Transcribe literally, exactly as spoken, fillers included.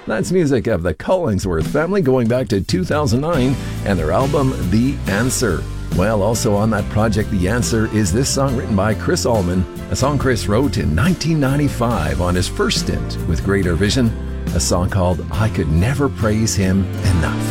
That's music of the Collingsworth family going back to two thousand nine and their album The Answer. Well, also on that project, The Answer, is this song written by Chris Allman, a song Chris wrote in nineteen ninety-five on his first stint with Greater Vision, a song called I Could Never Praise Him Enough.